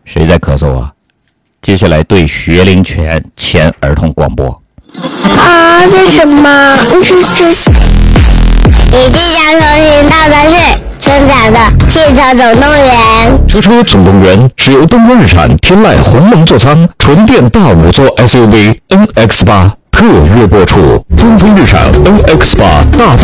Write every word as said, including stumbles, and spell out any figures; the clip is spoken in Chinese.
谁在咳嗽啊？接下来对学龄前前儿童广播。 啊，这什么？这这。你即将收听到的是村长的汽车总动员。 车车总动员是由东风日产天籁鸿蒙座舱纯电大五座 S U V N X 八特约播出。东风日产 N X 八大